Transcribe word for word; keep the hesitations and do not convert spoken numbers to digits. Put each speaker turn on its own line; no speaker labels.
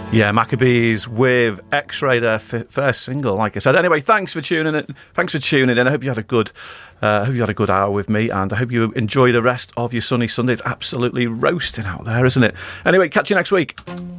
Yeah, Maccabees with X-Ray, their f- first single, like I said. Anyway, thanks for tuning in. Thanks for tuning in. I hope you had a good, uh, I hope you had a good hour with me, and I hope you enjoy the rest of your sunny Sunday. It's absolutely roasting out there, isn't it? Anyway, catch you next week.